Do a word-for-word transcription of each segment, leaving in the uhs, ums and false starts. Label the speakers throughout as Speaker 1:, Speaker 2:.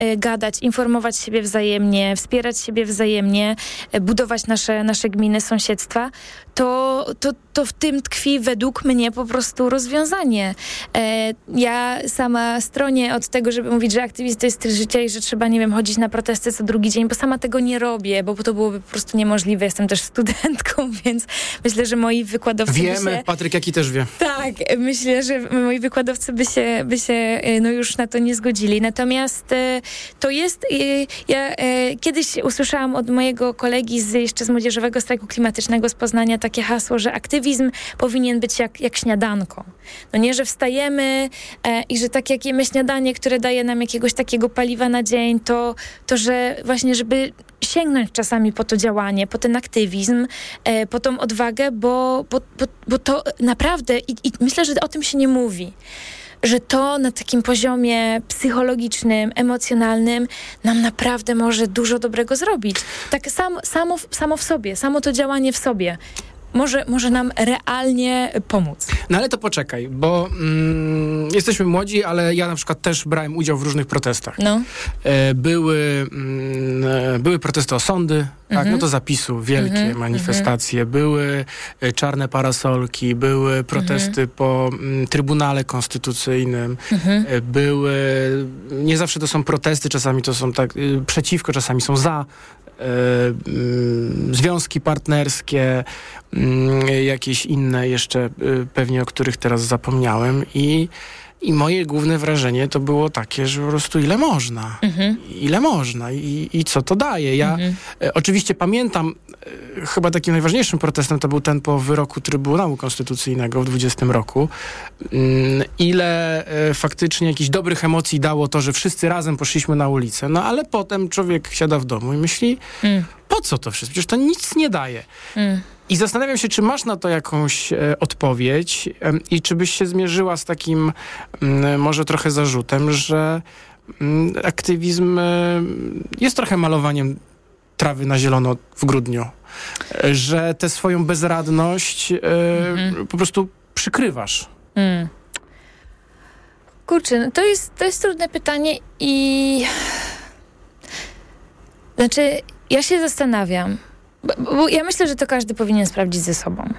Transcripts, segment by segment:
Speaker 1: gadać, informować siebie wzajemnie, wspierać siebie wzajemnie, budować nasze, nasze gminy, sąsiedztwa, to, to, to w tym tkwi według mnie po prostu rozwiązanie. Ja sama stronię od tego, żeby mówić, że aktywizm to jest styl życia i że trzeba, nie wiem, chodzić na protesty co drugi dzień, bo sama tego nie robię, bo to byłoby po prostu niemożliwe. Jestem też studentką, więc myślę, że moi wykładowcy
Speaker 2: Wiemy,
Speaker 1: by się...
Speaker 2: Patryk Jaki też wie.
Speaker 1: Tak, myślę, że moi wykładowcy by się, by się no już na to nie zgodzili. Natomiast to jest... Ja kiedyś usłyszałam od mojego kolegi z, jeszcze z Młodzieżowego Strajku Klimatycznego z Poznania takie hasło, że aktywizm powinien być jak, jak śniadanko. No nie, że wstajemy e, i że tak jak jemy śniadanie, które daje nam jakiegoś takiego paliwa na dzień, to, to że właśnie, żeby sięgnąć czasami po to działanie, po ten aktywizm, e, po tą odwagę, bo, bo, bo, bo to naprawdę, i, i myślę, że o tym się nie mówi, że to na takim poziomie psychologicznym, emocjonalnym nam naprawdę może dużo dobrego zrobić. Tak sam, samo, samo w sobie, samo to działanie w sobie może, może nam realnie pomóc.
Speaker 2: No ale to poczekaj, bo mm, jesteśmy młodzi, ale ja na przykład też brałem udział w różnych protestach.
Speaker 1: No.
Speaker 2: E, były, mm, były protesty o sądy, mm-hmm. tak, no to zapisu, wielkie mm-hmm. manifestacje, mm-hmm. były czarne parasolki, były protesty mm-hmm. po m, Trybunale Konstytucyjnym, mm-hmm. e, były, nie zawsze to są protesty, czasami to są tak y, przeciwko, czasami są za. Związki partnerskie, jakieś inne jeszcze pewnie, o których teraz zapomniałem i, i moje główne wrażenie to było takie, że po prostu ile można, mhm. ile można i, i co to daje. Ja mhm. e, oczywiście pamiętam, e, chyba takim najważniejszym protestem to był ten po wyroku Trybunału Konstytucyjnego w dwudziestym roku. Mm, ile e, faktycznie jakichś dobrych emocji dało to, że wszyscy razem poszliśmy na ulicę. No ale potem człowiek siada w domu i myśli, mm. po co to wszystko? Przecież to nic nie daje. Mm. I zastanawiam się, czy masz na to jakąś e, odpowiedź e, i czy byś się zmierzyła z takim m, może trochę zarzutem, że m, aktywizm e, jest trochę malowaniem trawy na zielono w grudniu. E, że tę swoją bezradność e, mm-hmm. po prostu przykrywasz. Mm.
Speaker 1: Kurczę, no to jest, to jest trudne pytanie i... Znaczy, ja się zastanawiam, Bo, bo ja myślę, że to każdy powinien sprawdzić ze sobą.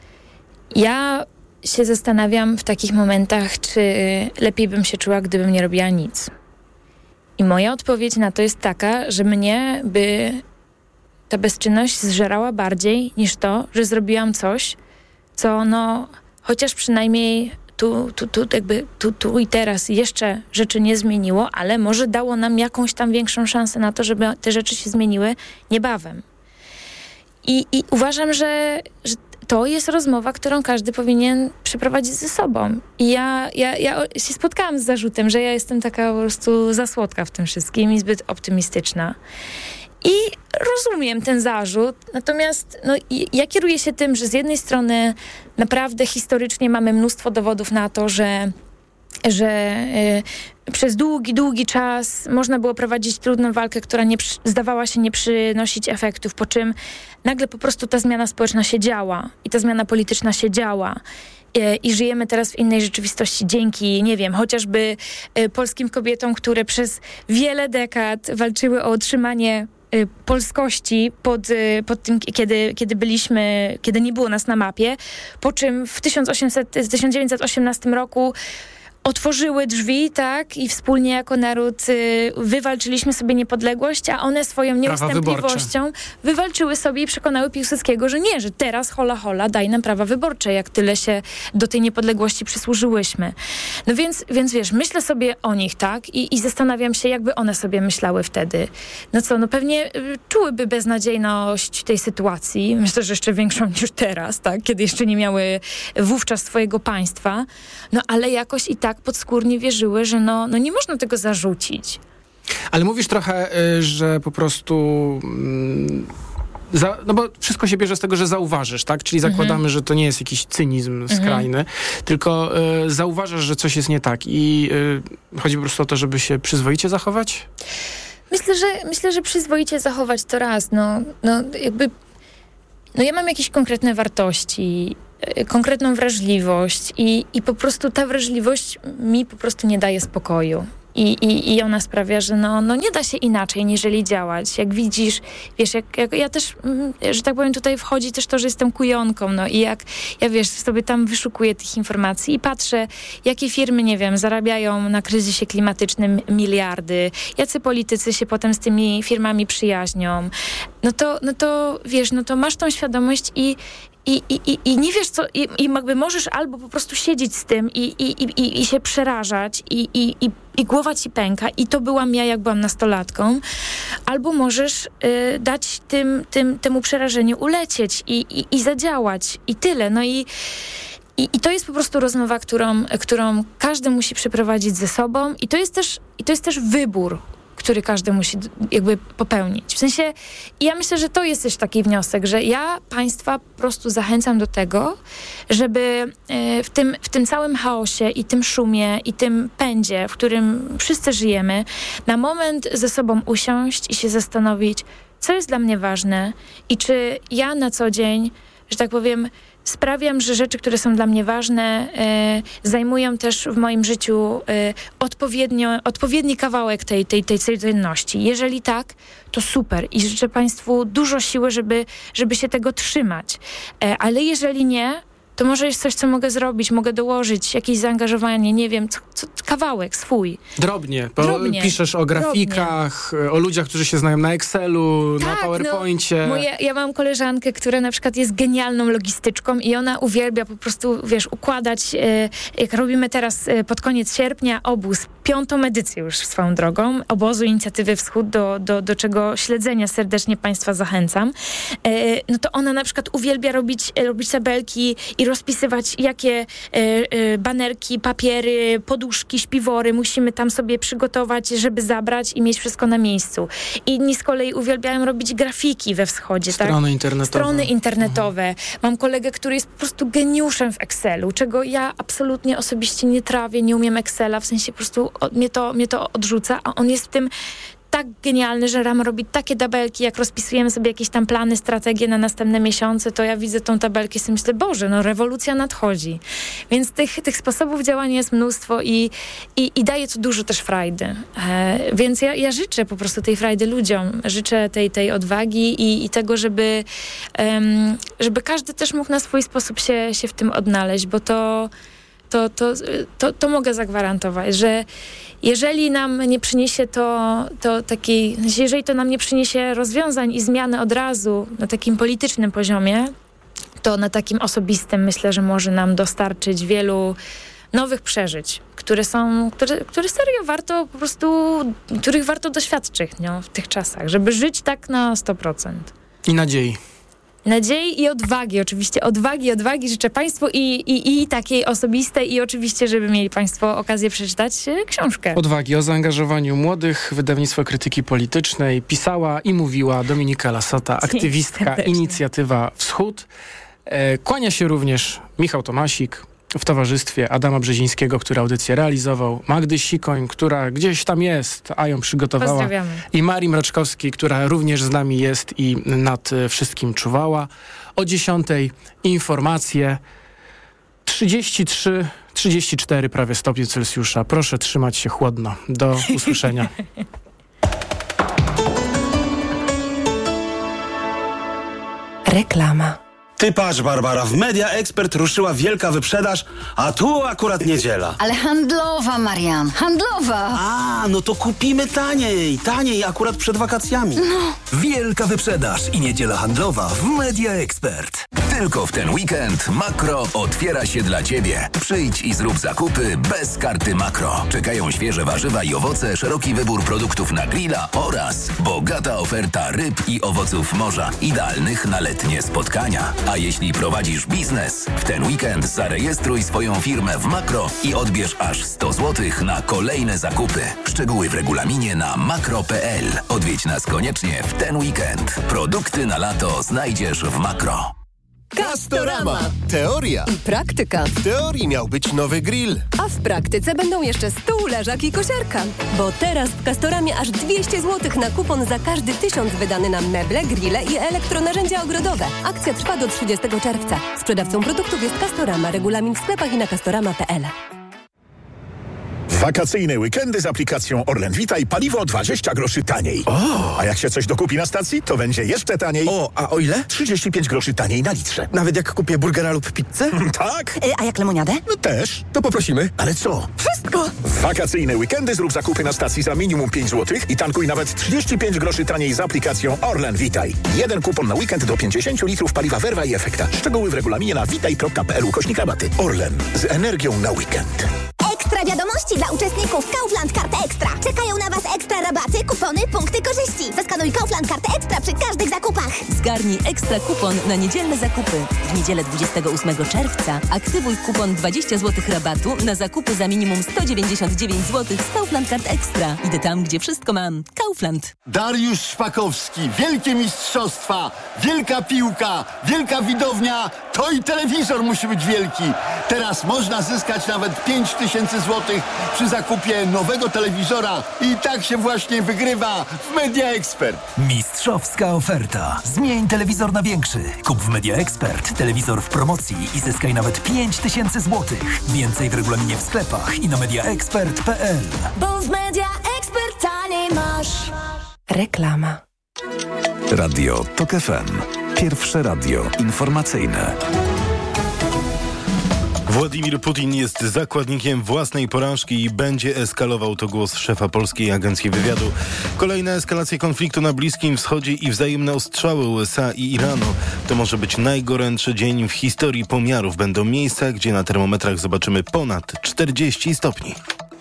Speaker 1: Ja się zastanawiam w takich momentach, czy lepiej bym się czuła, gdybym nie robiła nic. I moja odpowiedź na to jest taka, że mnie by ta bezczynność zżerała bardziej niż to, że zrobiłam coś, co no, chociaż przynajmniej tu, tu, tu, jakby tu, tu i teraz jeszcze rzeczy nie zmieniło, ale może dało nam jakąś tam większą szansę na to, żeby te rzeczy się zmieniły niebawem. I, i uważam, że, że to jest rozmowa, którą każdy powinien przeprowadzić ze sobą. I ja, ja, ja się spotkałam z zarzutem, że ja jestem taka po prostu za słodka w tym wszystkim i zbyt optymistyczna. I rozumiem ten zarzut, natomiast no, ja kieruję się tym, że z jednej strony naprawdę historycznie mamy mnóstwo dowodów na to, że że y, przez długi, długi czas można było prowadzić trudną walkę, która nie przy, zdawała się nie przynosić efektów, po czym nagle po prostu ta zmiana społeczna się działa i ta zmiana polityczna się działa. Y, I żyjemy teraz w innej rzeczywistości dzięki, nie wiem, chociażby y, polskim kobietom, które przez wiele dekad walczyły o utrzymanie y, polskości pod, y, pod tym, kiedy, kiedy byliśmy, kiedy nie było nas na mapie, po czym w tysiąc dziewięćset osiemnastym roku otworzyły drzwi, tak, i wspólnie jako naród y, wywalczyliśmy sobie niepodległość, a one swoją nieustępliwością wywalczyły sobie i przekonały Piłsudskiego, że nie, że teraz hola hola, daj nam prawa wyborcze, jak tyle się do tej niepodległości przysłużyłyśmy. No więc, więc wiesz, myślę sobie o nich, tak, i, i zastanawiam się, jakby one sobie myślały wtedy. No co, no pewnie y, czułyby beznadziejność tej sytuacji, myślę, że jeszcze większą niż teraz, tak, kiedy jeszcze nie miały wówczas swojego państwa, no ale jakoś i tak podskórnie wierzyły, że no, no nie można tego zarzucić.
Speaker 2: Ale mówisz trochę, y, że po prostu... Y, za, no bo wszystko się bierze z tego, że zauważysz, tak? Czyli zakładamy, mhm. że to nie jest jakiś cynizm skrajny, mhm. tylko y, zauważasz, że coś jest nie tak i y, chodzi po prostu o to, żeby się przyzwoicie zachować?
Speaker 1: Myślę, że, myślę, że przyzwoicie zachować to raz. No, no jakby... No ja mam jakieś konkretne wartości, konkretną wrażliwość i, i po prostu ta wrażliwość mi po prostu nie daje spokoju. I, i, i ona sprawia, że no, no nie da się inaczej, niżeli działać. Jak widzisz, wiesz, jak, jak ja też, że tak powiem, tutaj wchodzi też to, że jestem kujonką, no i jak ja, wiesz, sobie tam wyszukuję tych informacji i patrzę, jakie firmy, nie wiem, zarabiają na kryzysie klimatycznym miliardy, jacy politycy się potem z tymi firmami przyjaźnią, no to, no to wiesz, no to masz tą świadomość i I, i, i, i nie wiesz co, i, i jakby możesz albo po prostu siedzieć z tym i, i, i, i się przerażać i, i, i, i głowa ci pęka i to byłam ja, jak byłam nastolatką, albo możesz y, dać tym, tym, temu przerażeniu ulecieć i, i, i zadziałać i tyle. No i, i, i to jest po prostu rozmowa, którą, którą każdy musi przeprowadzić ze sobą i to jest też, i to jest też wybór, który każdy musi jakby popełnić. W sensie, ja myślę, że to jest też taki wniosek, że ja państwa po prostu zachęcam do tego, żeby w tym, w tym całym chaosie i tym szumie i tym pędzie, w którym wszyscy żyjemy, na moment ze sobą usiąść i się zastanowić, co jest dla mnie ważne i czy ja na co dzień, że tak powiem, sprawiam, że rzeczy, które są dla mnie ważne, y, zajmują też w moim życiu y, odpowiednio, odpowiedni kawałek tej, tej, tej codzienności. Jeżeli tak, to super i życzę państwu dużo siły, żeby, żeby się tego trzymać. E, ale jeżeli nie, to może jest coś, co mogę zrobić, mogę dołożyć, jakieś zaangażowanie, nie wiem, co, co, kawałek swój.
Speaker 2: Drobnie, bo
Speaker 1: Drobnie.
Speaker 2: piszesz o grafikach, Drobnie. o ludziach, którzy się znają na Excelu, tak, na PowerPoincie.
Speaker 1: No, moje, ja mam koleżankę, która na przykład jest genialną logistyczką i ona uwielbia po prostu, wiesz, układać, e, jak robimy teraz e, pod koniec sierpnia obóz, piątą edycję już swoją drogą, obozu Inicjatywy Wschód, do, do, do czego śledzenia serdecznie państwa zachęcam. E, no to ona na przykład uwielbia robić, robić tabelki i rozpisywać, jakie e, e, banerki, papiery, poduszki, śpiwory musimy tam sobie przygotować, żeby zabrać i mieć wszystko na miejscu. Inni z kolei uwielbiają robić grafiki we wschodzie.
Speaker 2: Strony
Speaker 1: tak?
Speaker 2: internetowe.
Speaker 1: Strony internetowe. Mhm. Mam kolegę, który jest po prostu geniuszem w Excelu, czego ja absolutnie osobiście nie trawię, nie umiem Excela, w sensie po prostu od, mnie, to, mnie to odrzuca, a on jest w tym tak genialny, że Ram robi takie tabelki, jak rozpisujemy sobie jakieś tam plany, strategie na następne miesiące, to ja widzę tą tabelkę i sobie myślę, Boże, no rewolucja nadchodzi. Więc tych, tych sposobów działania jest mnóstwo i, i, i daje to dużo też frajdy. E, więc ja, ja życzę po prostu tej frajdy ludziom. Życzę tej, tej odwagi i, i tego, żeby, um, żeby każdy też mógł na swój sposób się, się w tym odnaleźć, bo to To, to, to, to mogę zagwarantować, że jeżeli nam nie przyniesie to, to takiej, jeżeli to nam nie przyniesie rozwiązań i zmiany od razu na takim politycznym poziomie, to na takim osobistym myślę, że może nam dostarczyć wielu nowych przeżyć, które są, które, które serio warto po prostu, których warto doświadczyć no, w tych czasach, żeby żyć tak na sto procent.
Speaker 2: I nadziei.
Speaker 1: Nadziei i odwagi, oczywiście. Odwagi, odwagi życzę państwu i, i, i takiej osobistej i oczywiście, żeby mieli państwo okazję przeczytać książkę.
Speaker 2: Odwagi o zaangażowaniu młodych, wydawnictwo krytyki politycznej. Pisała i mówiła Dominika Lasota, aktywistka
Speaker 1: serdecznie.
Speaker 2: Inicjatywa Wschód. E, kłania się również Michał Tomasik w towarzystwie Adama Brzezińskiego, który audycję realizował, Magdy Sikoń, która gdzieś tam jest, a ją przygotowała.
Speaker 1: Pozdrawiamy.
Speaker 2: I Marii Mraczkowskiej, która również z nami jest i nad wszystkim czuwała. O dziesiątej informacje. trzydzieści trzy, trzydzieści cztery prawie stopnie Celsjusza. Proszę trzymać się chłodno. Do usłyszenia.
Speaker 3: Reklama.
Speaker 4: Ty patrz, Barbara, w Media Expert ruszyła wielka wyprzedaż, a tu akurat niedziela.
Speaker 3: Ale handlowa, Marian, handlowa!
Speaker 4: A, no to kupimy taniej, taniej akurat przed wakacjami.
Speaker 3: No.
Speaker 5: Wielka wyprzedaż i niedziela handlowa w Media Expert. Tylko w ten weekend Makro otwiera się dla Ciebie. Przyjdź i zrób zakupy bez karty Makro. Czekają świeże warzywa i owoce, szeroki wybór produktów na grilla oraz bogata oferta ryb i owoców morza, idealnych na letnie spotkania. A jeśli prowadzisz biznes, w ten weekend zarejestruj swoją firmę w Makro i odbierz aż sto złotych na kolejne zakupy. Szczegóły w regulaminie na makro kropka p l. Odwiedź nas koniecznie w ten weekend. Produkty na lato znajdziesz w Makro.
Speaker 6: Castorama. Teoria
Speaker 7: i praktyka.
Speaker 6: W teorii miał być nowy grill,
Speaker 7: A w praktyce będą jeszcze stół, leżak i kosiarka. Bo teraz w Castoramie aż dwieście złotych na kupon za każdy tysiąc wydany na meble, grille i elektronarzędzia ogrodowe. Akcja trwa do trzydziestego czerwca. Sprzedawcą produktów jest Castorama. Regulamin w sklepach i na castorama kropka p l.
Speaker 8: Wakacyjne weekendy z aplikacją Orlen Witaj, paliwo dwadzieścia groszy taniej.
Speaker 6: O!
Speaker 8: A jak się coś dokupi na stacji, to będzie jeszcze taniej.
Speaker 6: O, a o ile?
Speaker 8: trzydzieści pięć groszy taniej na litrze.
Speaker 6: Nawet jak kupię burgera lub pizzę?
Speaker 8: Tak?
Speaker 3: Y, a jak lemoniadę?
Speaker 8: No też.
Speaker 6: To poprosimy.
Speaker 8: Ale co?
Speaker 3: Wszystko!
Speaker 8: W wakacyjne weekendy zrób zakupy na stacji za minimum pięć złotych i tankuj nawet trzydzieści pięć groszy taniej z aplikacją Orlen Witaj. Jeden kupon na weekend do pięćdziesiąt litrów paliwa Verva i Efekta. Szczegóły w regulaminie na witaj kropka p l ukośnik rabaty. Orlen. Z energią na weekend.
Speaker 9: Ekstra wiadomości dla uczestników Kaufland Karty Ekstra. Czekają na Was ekstra rabaty, kupony, punkty korzyści. Zaskanuj Kaufland Kartę Ekstra przy każdych zakupach.
Speaker 10: Zgarnij ekstra kupon na niedzielne zakupy. W niedzielę dwudziestego ósmego czerwca aktywuj kupon dwadzieścia złotych rabatu na zakupy za minimum sto dziewięćdziesiąt dziewięć złotych z Kaufland Kart Ekstra. Idę tam, gdzie wszystko mam. Kaufland.
Speaker 11: Dariusz Szpakowski, wielkie mistrzostwa, wielka piłka, wielka widownia, to i telewizor musi być wielki. Teraz można zyskać nawet pięć tysięcy złotych przy zakupie nowego telewizora i tak się właśnie wygrywa w Media Expert.
Speaker 5: Mistrzowska oferta. Zmień telewizor na większy. Kup w Media Expert telewizor w promocji i zyskaj nawet pięć tysięcy złotych. Więcej w regulaminie w sklepach i na media expert kropka p l.
Speaker 9: Bo w Media Expert taniej masz.
Speaker 10: Reklama.
Speaker 5: Radio Tok F M. Pierwsze radio informacyjne.
Speaker 12: Władimir Putin jest zakładnikiem własnej porażki i będzie eskalował, to głos szefa Polskiej Agencji Wywiadu. Kolejna eskalacja konfliktu na Bliskim Wschodzie i wzajemne ostrzały U S A i Iranu. To może być najgorętszy dzień w historii pomiarów. Będą miejsca, gdzie na termometrach zobaczymy ponad czterdzieści stopni.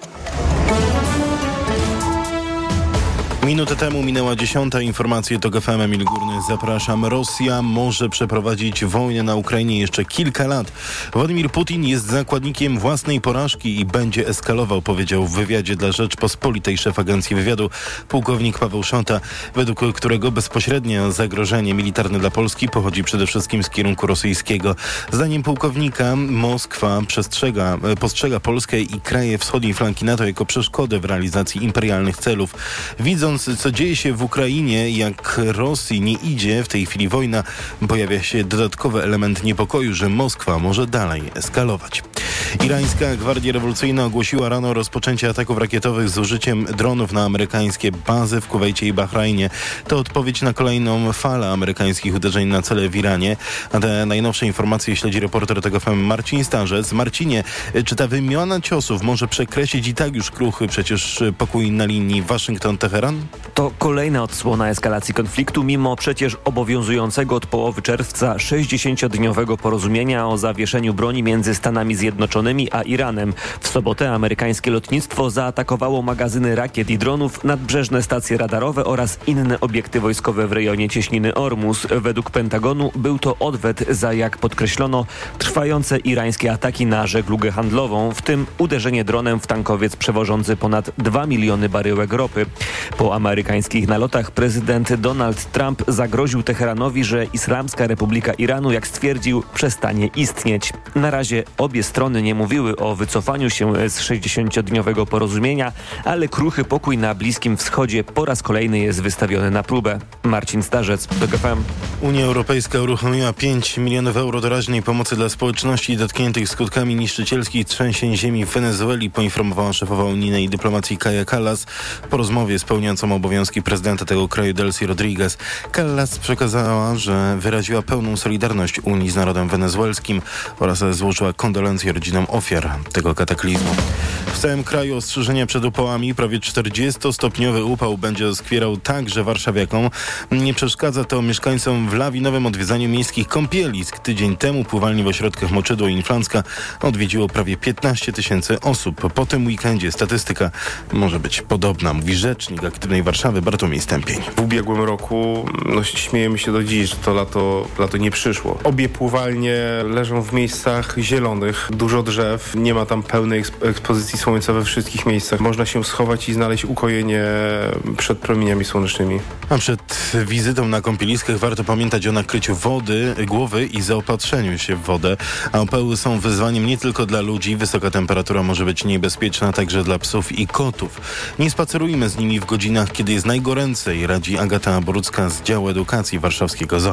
Speaker 12: Minutę temu minęła dziesiąta. Informacje Tok F M. Emil Górny, zapraszam. Rosja może przeprowadzić wojnę na Ukrainie jeszcze kilka lat. Władimir Putin jest zakładnikiem własnej porażki i będzie eskalował, powiedział w wywiadzie dla Rzeczpospolitej szef Agencji Wywiadu pułkownik Paweł Szota, według którego bezpośrednie zagrożenie militarne dla Polski pochodzi przede wszystkim z kierunku rosyjskiego. Zdaniem pułkownika Moskwa przestrzega, postrzega Polskę i kraje wschodniej flanki NATO jako przeszkodę w realizacji imperialnych celów. Widząc, co dzieje się w Ukrainie, jak Rosji nie idzie w tej chwili wojna, pojawia się dodatkowy element niepokoju, że Moskwa może dalej eskalować. Irańska Gwardia Rewolucyjna ogłosiła rano rozpoczęcie ataków rakietowych z użyciem dronów na amerykańskie bazy w Kuwejcie i Bahrajnie. To odpowiedź na kolejną falę amerykańskich uderzeń na cele w Iranie. A te najnowsze informacje śledzi reporter tego F M Marcin Starzec. Marcinie, czy ta wymiana ciosów może przekreślić i tak już kruchy przecież pokój na linii Waszyngton-Teheran?
Speaker 13: To kolejna odsłona eskalacji konfliktu, mimo przecież obowiązującego od połowy czerwca sześćdziesięciodniowego porozumienia o zawieszeniu broni między Stanami Zjednoczonymi a Iranem. W sobotę amerykańskie lotnictwo zaatakowało magazyny rakiet i dronów, nadbrzeżne stacje radarowe oraz inne obiekty wojskowe w rejonie cieśniny Ormus. Według Pentagonu był to odwet za, jak podkreślono, trwające irańskie ataki na żeglugę handlową, w tym uderzenie dronem w tankowiec przewożący ponad dwa miliony baryłek ropy. Po amerykańskich nalotach prezydent Donald Trump zagroził Teheranowi, że Islamska Republika Iranu, jak stwierdził, przestanie istnieć. Na razie obie strony nie mówiły o wycofaniu się z sześćdziesięciodniowego porozumienia, ale kruchy pokój na Bliskim Wschodzie po raz kolejny jest wystawiony na próbę. Marcin Starzec, Tok F M.
Speaker 12: Unia Europejska uruchomiła pięć milionów euro doraźnej pomocy dla społeczności dotkniętych skutkami niszczycielskich trzęsień ziemi w Wenezueli, poinformowała szefowa unijnej dyplomacji Kaja Kallas po rozmowie z pełniącą obowiązki prezydenta tego kraju Delcy Rodriguez. Kallas przekazała, że wyraziła pełną solidarność Unii z narodem wenezuelskim oraz złożyła kondolencje rodzinom ofiar tego kataklizmu. W całym kraju ostrzeżenia przed upałami. Prawie czterdziestostopniowy upał będzie skwierał także warszawiakom. Nie przeszkadza to mieszkańcom w lawinowym odwiedzaniu miejskich kąpielisk. Tydzień temu pływalnie w ośrodkach Moczydło i Inflancka odwiedziło prawie piętnaście tysięcy osób. Po tym weekendzie statystyka może być podobna, mówi rzecznik Aktywnej Warszawy Bartłomiej Stępień.
Speaker 14: W ubiegłym roku, no śmiejemy się do dziś, że to lato, lato nie przyszło. Obie pływalnie leżą w miejscach zielonych, dużo drzew, nie ma tam pełnej eksp- ekspozycji słońca we wszystkich miejscach. Można się schować i znaleźć ukojenie przed promieniami słonecznymi.
Speaker 12: A przed wizytą na kąpieliskach warto pamiętać o nakryciu wody, głowy i zaopatrzeniu się w wodę. A upały są wyzwaniem nie tylko dla ludzi. Wysoka temperatura może być niebezpieczna także dla psów i kotów. Nie spacerujmy z nimi w godzinach, kiedy jest najgoręcej, radzi Agata Borucka z działu edukacji warszawskiego Zoo.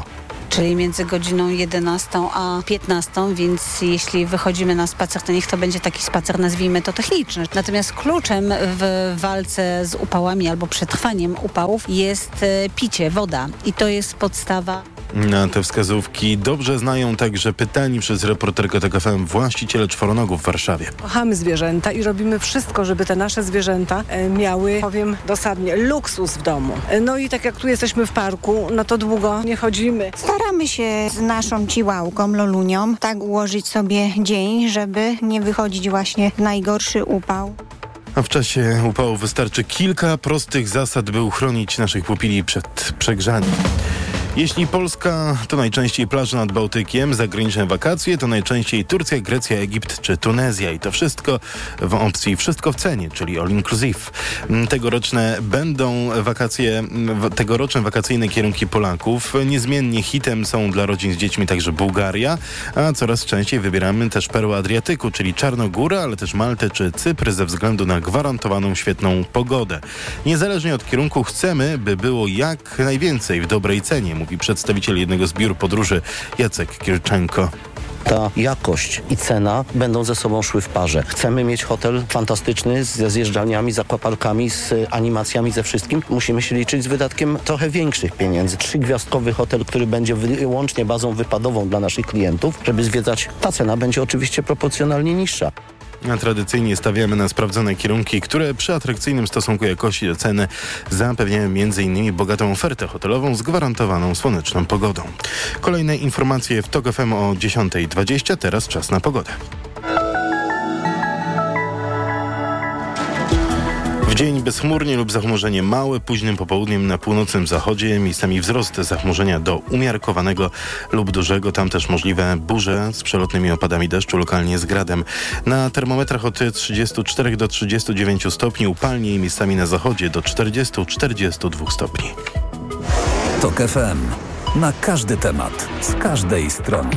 Speaker 15: czyli między godziną jedenastą a piętnastą, więc jeśli wychodzimy na spacer, to niech to będzie taki spacer, nazwijmy to techniczny. Natomiast kluczem w walce z upałami albo przetrwaniem upałów jest picie, woda i to jest podstawa.
Speaker 12: Na te wskazówki dobrze znają także pytani przez reporterkę T O K F M właściciele czworonogów w Warszawie.
Speaker 16: Kochamy zwierzęta i robimy wszystko, żeby te nasze zwierzęta miały, powiem dosadnie, luksus w domu. No i tak jak tu jesteśmy w parku, no to długo nie chodzimy.
Speaker 17: Staramy się z naszą ciłałką, Lolunią, tak ułożyć sobie dzień, żeby nie wychodzić właśnie w najgorszy upał.
Speaker 12: A w czasie upału wystarczy kilka prostych zasad, by uchronić naszych pupili przed przegrzaniem. Jeśli Polska, to najczęściej plaże nad Bałtykiem, zagraniczne wakacje to najczęściej Turcja, Grecja, Egipt czy Tunezja. I to wszystko w opcji wszystko w cenie, czyli all inclusive. Tegoroczne będą wakacje, tegoroczne wakacyjne kierunki Polaków. Niezmiennie hitem są dla rodzin z dziećmi także Bułgaria, a coraz częściej wybieramy też perłę Adriatyku, czyli Czarnogórę, ale też Maltę czy Cypr ze względu na gwarantowaną świetną pogodę. Niezależnie od kierunku chcemy, by było jak najwięcej w dobrej cenie, mówi przedstawiciel jednego z biur podróży Jacek Kirczenko.
Speaker 18: Ta jakość i cena będą ze sobą szły w parze. Chcemy mieć hotel fantastyczny ze zjeżdżalniami, z akwaparkami, z animacjami, ze wszystkim. Musimy się liczyć z wydatkiem trochę większych pieniędzy. Trzygwiazdkowy hotel, który będzie wyłącznie bazą wypadową dla naszych klientów, żeby zwiedzać, ta cena będzie oczywiście proporcjonalnie niższa.
Speaker 12: A tradycyjnie stawiamy na sprawdzone kierunki, które przy atrakcyjnym stosunku jakości do ceny zapewniają między innymi bogatą ofertę hotelową z gwarantowaną słoneczną pogodą. Kolejne informacje w T O K F M o dziesiąta dwadzieścia. Teraz czas na pogodę. W dzień bezchmurnie lub zachmurzenie małe, późnym popołudniem na północnym zachodzie, miejscami wzrost zachmurzenia do umiarkowanego lub dużego. Tam też możliwe burze z przelotnymi opadami deszczu, lokalnie z gradem. Na termometrach od trzydziestu czterech do trzydziestu dziewięciu stopni, upalniej miejscami na zachodzie do czterdziestu do czterdziestu dwóch stopni.
Speaker 5: T O K F M. Na każdy temat, z każdej strony.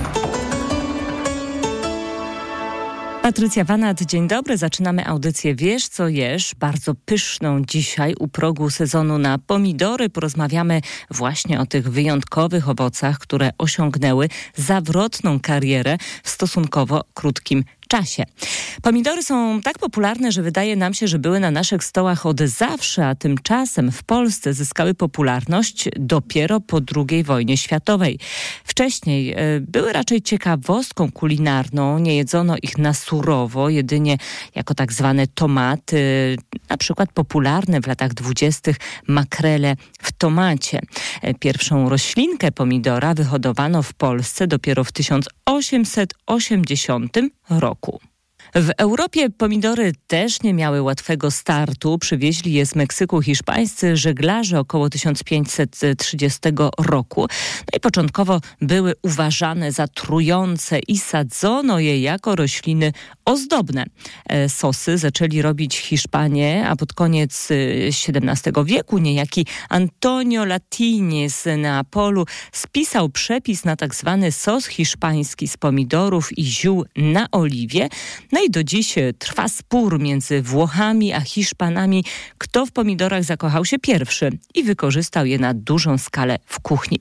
Speaker 19: Patrycja Wanat, dzień dobry. Zaczynamy audycję Wiesz co jesz, bardzo pyszną dzisiaj u progu sezonu na pomidory. Porozmawiamy właśnie o tych wyjątkowych owocach, które osiągnęły zawrotną karierę w stosunkowo krótkim czasie. Pomidory są tak popularne, że wydaje nam się, że były na naszych stołach od zawsze, a tymczasem w Polsce zyskały popularność dopiero po drugiej wojnie światowej. Wcześniej y, były raczej ciekawostką kulinarną, nie jedzono ich na surowo, jedynie jako tak zwane tomaty, na przykład popularne w latach dwudziestych makrele w tomacie. Pierwszą roślinkę pomidora wyhodowano w Polsce dopiero w tysiąc osiemset osiemdziesiątym roku. W Europie pomidory też nie miały łatwego startu. Przywieźli je z Meksyku hiszpańscy żeglarze około tysiąc pięćset trzydziestego roku. No i początkowo były uważane za trujące i sadzono je jako rośliny ozdobne. Sosy zaczęli robić Hiszpanie, a pod koniec siedemnastego wieku niejaki Antonio Latini z Neapolu spisał przepis na tak zwany sos hiszpański z pomidorów i ziół na oliwie. No i do dziś trwa spór między Włochami a Hiszpanami, kto w pomidorach zakochał się pierwszy i wykorzystał je na dużą skalę w kuchni.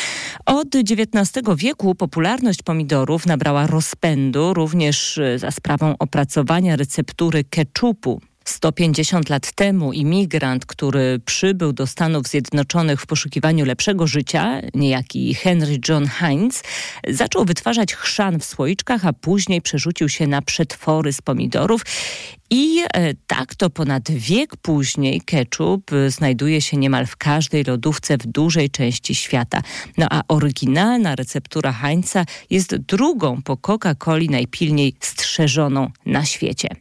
Speaker 19: Od dziewiętnastego wieku popularność pomidorów nabrała rozpędu również za sprawą opracowania receptury keczupu. sto pięćdziesiąt lat temu imigrant, który przybył do Stanów Zjednoczonych w poszukiwaniu lepszego życia, niejaki Henry John Heinz, zaczął wytwarzać chrzan w słoiczkach, a później przerzucił się na przetwory z pomidorów. I e, tak to ponad wiek później ketchup znajduje się niemal w każdej lodówce w dużej części świata. No a oryginalna receptura Heinza jest drugą po Coca-Coli najpilniej strzeżoną na świecie.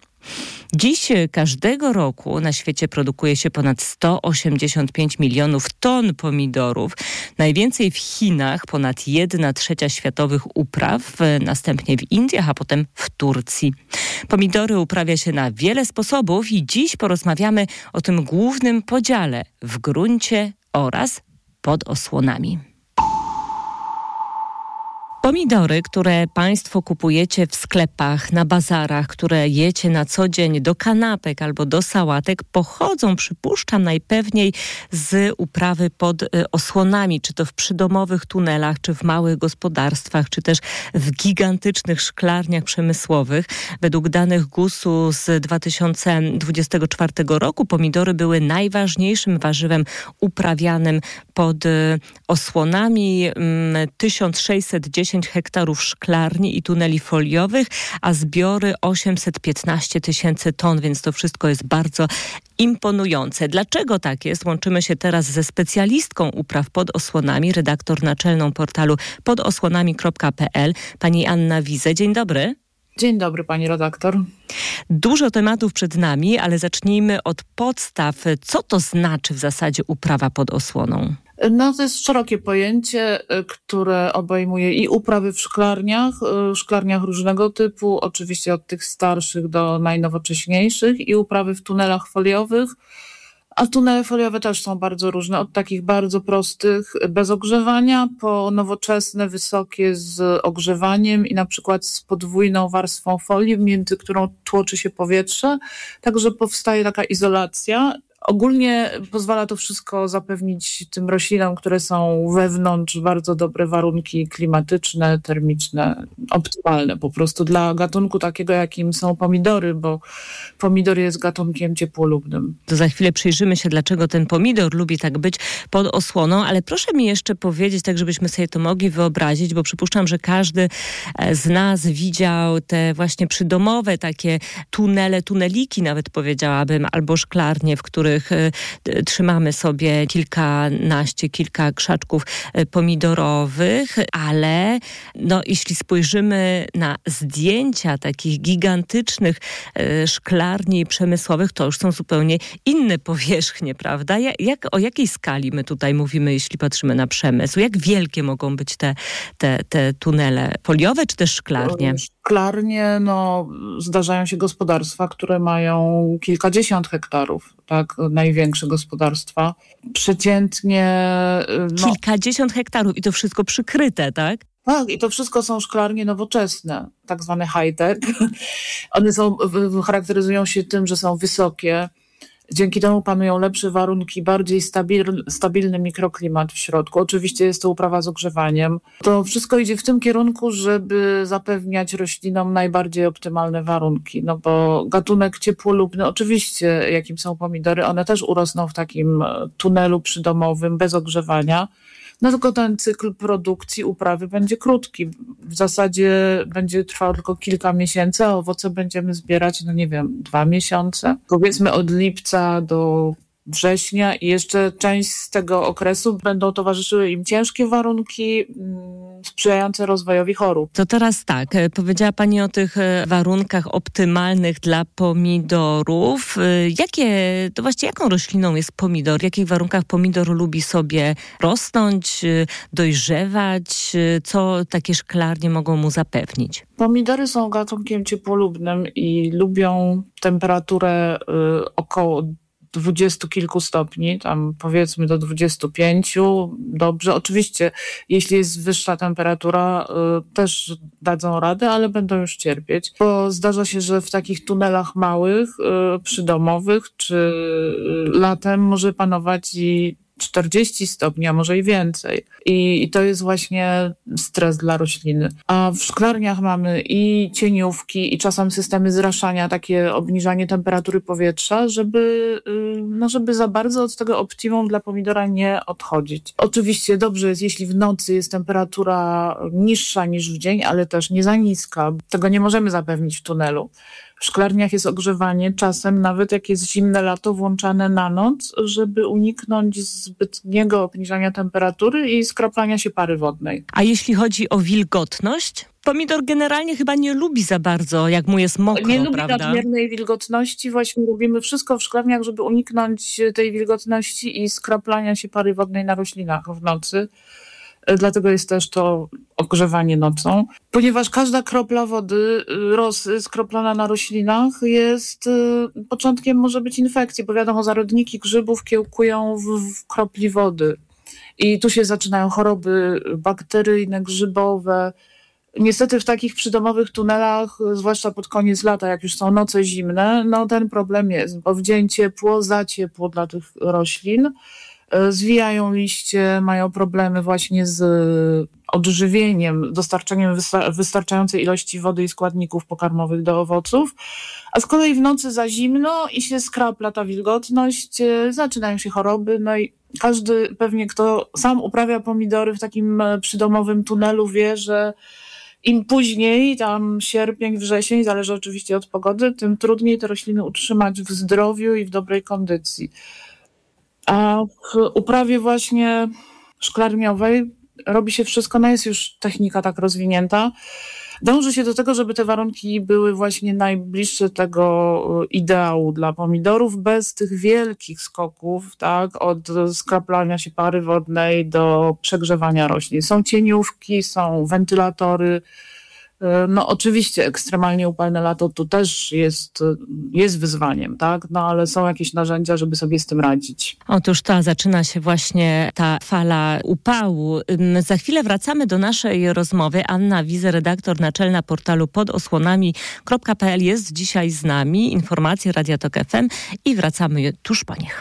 Speaker 19: Dziś każdego roku na świecie produkuje się ponad sto osiemdziesiąt pięć milionów ton pomidorów. Najwięcej w Chinach, ponad jedna trzecia światowych upraw, następnie w Indiach, a potem w Turcji. Pomidory uprawia się na wiele sposobów i dziś porozmawiamy o tym głównym podziale w gruncie oraz pod osłonami. Pomidory, które Państwo kupujecie w sklepach, na bazarach, które jecie na co dzień do kanapek albo do sałatek, pochodzą, przypuszczam, najpewniej z uprawy pod osłonami, czy to w przydomowych tunelach, czy w małych gospodarstwach, czy też w gigantycznych szklarniach przemysłowych. Według danych gusu z dwa tysiące dwudziestego czwartego roku pomidory były najważniejszym warzywem uprawianym pod osłonami. tysiąc sześćset dziesięć hektarów szklarni i tuneli foliowych, a zbiory osiemset piętnaście tysięcy ton, więc to wszystko jest bardzo imponujące. Dlaczego tak jest? Łączymy się teraz ze specjalistką upraw pod osłonami, redaktor naczelną portalu podosłonami kropka p l, pani Anna Wize. Dzień dobry.
Speaker 20: Dzień dobry, pani redaktor.
Speaker 19: Dużo tematów przed nami, ale zacznijmy od podstaw. Co to znaczy w zasadzie uprawa pod osłoną?
Speaker 20: No, to jest szerokie pojęcie, które obejmuje i uprawy w szklarniach, szklarniach różnego typu, oczywiście od tych starszych do najnowocześniejszych, i uprawy w tunelach foliowych. A tunele foliowe też są bardzo różne, od takich bardzo prostych, bez ogrzewania, po nowoczesne, wysokie z ogrzewaniem i na przykład z podwójną warstwą folii, między którą tłoczy się powietrze, także powstaje taka izolacja. Ogólnie pozwala to wszystko zapewnić tym roślinom, które są wewnątrz, bardzo dobre warunki klimatyczne, termiczne, optymalne po prostu dla gatunku takiego, jakim są pomidory, bo pomidor jest gatunkiem ciepłolubnym.
Speaker 19: To za chwilę przyjrzymy się, dlaczego ten pomidor lubi tak być pod osłoną, ale proszę mi jeszcze powiedzieć, tak żebyśmy sobie to mogli wyobrazić, bo przypuszczam, że każdy z nas widział te właśnie przydomowe takie tunele, tuneliki nawet powiedziałabym, albo szklarnie, w których trzymamy sobie kilkanaście, kilka krzaczków pomidorowych, ale no, jeśli spojrzymy na zdjęcia takich gigantycznych szklarni przemysłowych, to już są zupełnie inne powierzchnie, prawda? Jak, o jakiej skali my tutaj mówimy, jeśli patrzymy na przemysł? Jak wielkie mogą być te, te, te tunele foliowe, czy też szklarnie?
Speaker 20: Szklarnie, no, zdarzają się gospodarstwa, które mają kilkadziesiąt hektarów, tak, największe gospodarstwa. Przeciętnie... No,
Speaker 19: kilkadziesiąt hektarów i to wszystko przykryte, tak?
Speaker 20: Tak, i to wszystko są szklarnie nowoczesne, tak zwane high-tech. One są, charakteryzują się tym, że są wysokie. Dzięki temu panują lepsze warunki, bardziej stabil, stabilny mikroklimat w środku. Oczywiście jest to uprawa z ogrzewaniem. To wszystko idzie w tym kierunku, żeby zapewniać roślinom najbardziej optymalne warunki. No bo gatunek ciepłolubny, oczywiście jakim są pomidory, one też urosną w takim tunelu przydomowym, bez ogrzewania. No tylko ten cykl produkcji, uprawy będzie krótki. W zasadzie będzie trwał tylko kilka miesięcy, a owoce będziemy zbierać, no nie wiem, dwa miesiące. Powiedzmy od lipca do września i jeszcze część z tego okresu będą towarzyszyły im ciężkie warunki mm, sprzyjające rozwojowi chorób.
Speaker 19: To teraz tak, powiedziała pani o tych warunkach optymalnych dla pomidorów. Jakie, to właściwie jaką rośliną jest pomidor? W jakich warunkach pomidor lubi sobie rosnąć, dojrzewać? Co takie szklarnie mogą mu zapewnić?
Speaker 20: Pomidory są gatunkiem ciepłolubnym i lubią temperaturę y, około dwudziestu kilku stopni, tam powiedzmy do dwudziestu pięciu. Dobrze, oczywiście jeśli jest wyższa temperatura, y, też dadzą radę, ale będą już cierpieć. Bo zdarza się, że w takich tunelach małych, y, przydomowych czy y, latem może panować i czterdzieści stopni, a może i więcej. I, I to jest właśnie stres dla rośliny. A w szklarniach mamy i cieniówki, i czasem systemy zraszania, takie obniżanie temperatury powietrza, żeby, no żeby za bardzo od tego optimum dla pomidora nie odchodzić. Oczywiście dobrze jest, jeśli w nocy jest temperatura niższa niż w dzień, ale też nie za niska. Tego nie możemy zapewnić w tunelu. W szklarniach jest ogrzewanie, czasem nawet jak jest zimne lato, włączane na noc, żeby uniknąć zbytniego obniżania temperatury i skraplania się pary wodnej.
Speaker 19: A jeśli chodzi o wilgotność? Pomidor generalnie chyba nie lubi za bardzo, jak mu jest mokro,
Speaker 20: nie
Speaker 19: prawda?
Speaker 20: lubi nadmiernej wilgotności. Właśnie robimy wszystko w szklarniach, żeby uniknąć tej wilgotności i skraplania się pary wodnej na roślinach w nocy. Dlatego jest też to ogrzewanie nocą. Ponieważ każda kropla wody, rosy skroplona na roślinach jest początkiem może być infekcji, bo wiadomo, zarodniki grzybów kiełkują w, w kropli wody. I tu się zaczynają choroby bakteryjne, grzybowe, Niestety w takich przydomowych tunelach, zwłaszcza pod koniec lata, jak już są noce zimne, no ten problem jest, bo w dzień ciepło, za ciepło dla tych roślin, zwijają liście, mają problemy właśnie z odżywieniem, dostarczeniem wysta- wystarczającej ilości wody i składników pokarmowych do owoców, a z kolei w nocy za zimno i się skrapla ta wilgotność, zaczynają się choroby, no i każdy pewnie, kto sam uprawia pomidory w takim przydomowym tunelu, wie, że im później, tam sierpień, wrzesień, zależy oczywiście od pogody, tym trudniej te rośliny utrzymać w zdrowiu i w dobrej kondycji. A w uprawie właśnie szklarniowej robi się wszystko, no jest już technika tak rozwinięta. Dąży się do tego, żeby te warunki były właśnie najbliższe tego ideału dla pomidorów, bez tych wielkich skoków, tak, od skraplania się pary wodnej do przegrzewania roślin. Są cieniówki, są wentylatory. No oczywiście ekstremalnie upalne lato to też jest, jest wyzwaniem, tak? No ale są jakieś narzędzia, żeby sobie z tym radzić.
Speaker 19: Otóż ta zaczyna się właśnie ta fala upału. Za chwilę wracamy do naszej rozmowy. Anna Wize, redaktor naczelna portalu pod osłonami kropka p l jest dzisiaj z nami. Informacje Radia Tok F M i wracamy tuż po nich.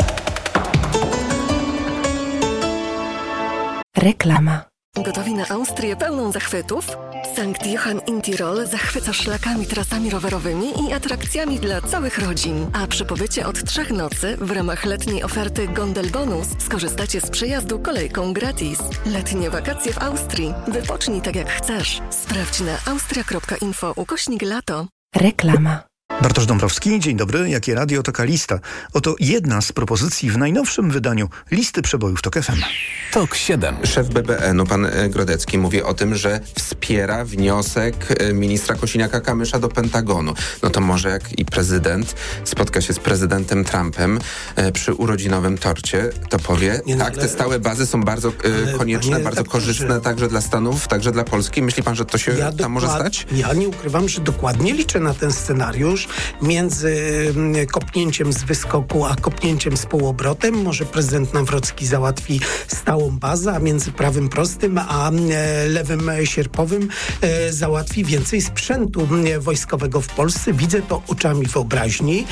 Speaker 21: Reklama. Gotowi na Austrię pełną zachwytów? Sankt Johann in Tirol zachwyca szlakami, trasami rowerowymi i atrakcjami dla całych rodzin. A przy pobycie od trzech nocy w ramach letniej oferty Gondel Bonus skorzystacie z przejazdu kolejką gratis. Letnie wakacje w Austrii. Wypocznij tak jak chcesz. Sprawdź na austria kropka info ukośnik lato. Reklama.
Speaker 6: Bartosz Dąbrowski, dzień dobry. Jakie radio, taka lista. Oto jedna z propozycji w najnowszym wydaniu listy przebojów Tok F M.
Speaker 22: Tok siedem. Szef B B N-u, pan Grodecki, mówi o tym, że wspiera wniosek ministra Kosiniaka-Kamysza do Pentagonu. No to może jak i prezydent spotka się z prezydentem Trumpem e, przy urodzinowym torcie, to powie, nie, no, tak, ale, te stałe bazy są bardzo e, konieczne, bardzo korzystne że... także dla Stanów, także dla Polski. Myśli pan, że to się ja tam może stać?
Speaker 23: Ja nie ukrywam, że dokładnie liczę na ten scenariusz. Między kopnięciem z wyskoku a kopnięciem z półobrotem może prezydent Nawrocki załatwi stałą bazę, a między prawym prostym a lewym sierpowym załatwi więcej sprzętu wojskowego w Polsce. Widzę to oczami wyobraźni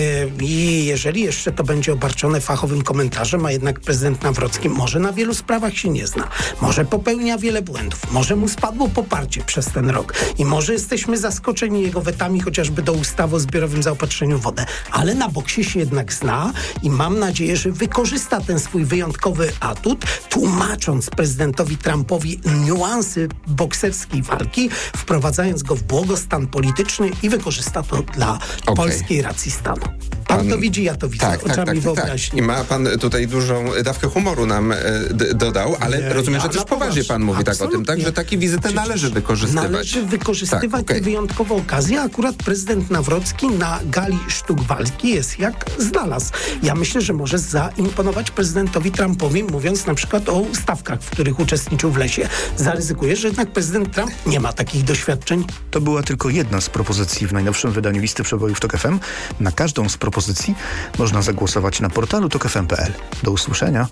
Speaker 23: i jeżeli jeszcze to będzie obarczone fachowym komentarzem, a jednak prezydent Nawrocki może na wielu sprawach się nie zna, może popełnia wiele błędów, może mu spadło poparcie przez ten rok i może jesteśmy zaskoczeni jego wetami chociażby do ustawy o zbiorowym zaopatrzeniu w wodę, ale na boksie się jednak zna i mam nadzieję, że wykorzysta ten swój wyjątkowy atut, tłumacząc prezydentowi Trumpowi niuansy bokserskiej walki, wprowadzając go w błogostan polityczny i wykorzysta to dla okay. polskiej racji stanu. Pan, pan to widzi, ja to widzę, tak, oczami tak, tak, wyobraźni.
Speaker 22: Tak. I ma pan tutaj dużą dawkę humoru nam d- dodał, ale nie, rozumiem, ja że też poważnie pan mówi tak o tym, tak, że takie wizyty Przecież należy wykorzystywać.
Speaker 23: Należy wykorzystywać tak, okay. wyjątkową okazję. Akurat prezydent Nawrocki na gali sztuk walki jest jak znalazł. Ja myślę, że może zaimponować prezydentowi Trumpowi, mówiąc na przykład o stawkach, w których uczestniczył w lesie. Zaryzykuje, że jednak prezydent Trump nie ma takich doświadczeń.
Speaker 6: To była tylko jedna z propozycji w najnowszym wydaniu listy przebojów Tok F M. Na każdą z propozycji można zagłosować na portalu tok f m kropka p l. Do usłyszenia.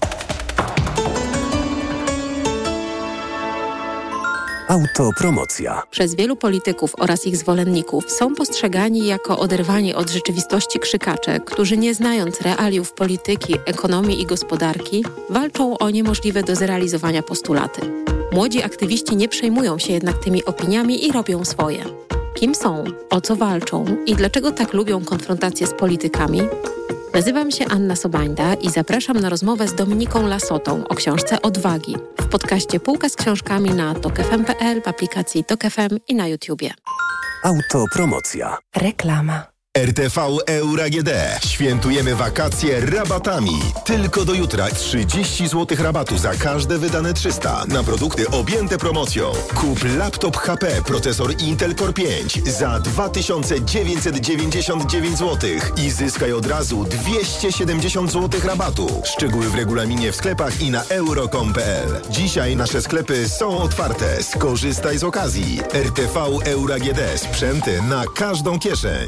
Speaker 21: Autopromocja. Przez wielu polityków oraz ich zwolenników są postrzegani jako oderwani od rzeczywistości krzykacze, którzy nie znając realiów polityki, ekonomii i gospodarki, walczą o niemożliwe do zrealizowania postulaty. Młodzi aktywiści nie przejmują się jednak tymi opiniami i robią swoje. Kim są, o co walczą i dlaczego tak lubią konfrontację z politykami? Nazywam się Anna Sobańda i zapraszam na rozmowę z Dominiką Lasotą o książce Odwagi w podcaście Półka z książkami na tok f m kropka p l, w aplikacji Tok F M i na YouTubie. Autopromocja. Reklama.
Speaker 24: R T V Euro A G D. Świętujemy wakacje rabatami. Tylko do jutra trzydzieści złotych rabatu za każde wydane trzysta na produkty objęte promocją. Kup laptop H P procesor Intel Core pięć za dwa tysiące dziewięćset dziewięćdziesiąt dziewięć złotych i zyskaj od razu dwieście siedemdziesiąt złotych rabatu. Szczegóły w regulaminie w sklepach i na euro kropka com kropka p l. Dzisiaj nasze sklepy są otwarte. Skorzystaj z okazji. R T V Euro A G D. Sprzęty na każdą kieszeń.